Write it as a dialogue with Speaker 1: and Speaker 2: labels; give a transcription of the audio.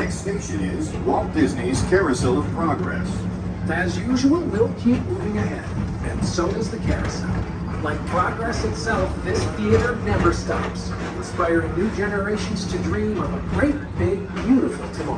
Speaker 1: next station is Walt Disney's Carousel of Progress.
Speaker 2: As usual, we'll keep moving ahead, and so does the carousel. Like progress itself, this theater never stops, inspiring new generations to dream of a great, big, beautiful tomorrow.